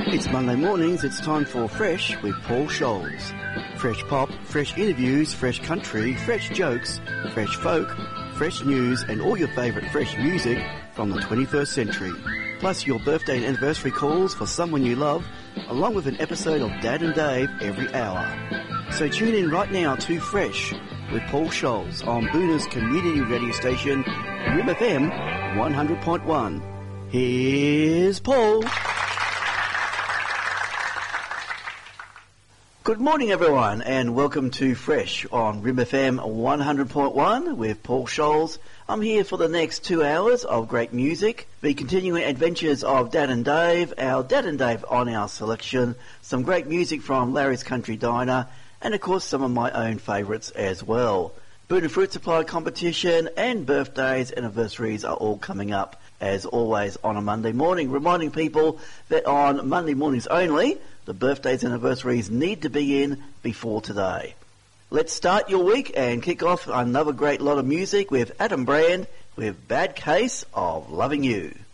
It's Monday mornings, it's time for Fresh with Paul Scholes. Fresh pop, fresh interviews, fresh country, fresh jokes, fresh folk, fresh news and all your favourite fresh music from the 21st century. Plus your birthday and anniversary calls for someone you love, along with an episode of Dad and Dave every hour. So tune in right now to Fresh with Paul Scholes on Boona's community radio station, Rim FM 100.1. Here's Paul. Good morning everyone and welcome to Fresh on Rim FM 100.1 with Paul Scholes. I'm here for the next 2 hours of great music, the continuing adventures of Dad and Dave, our Dad and Dave on our selection, some great music from Larry's Country Diner, and of course some of my own favourites as well. Boona Fruit Supply competition and birthdays, anniversaries are all coming up as always on a Monday morning, reminding people that on Monday mornings only, the birthdays and anniversaries need to be in before today. Let's start your week and kick off another great lot of music with Adam Brand with Bad Case of Loving You.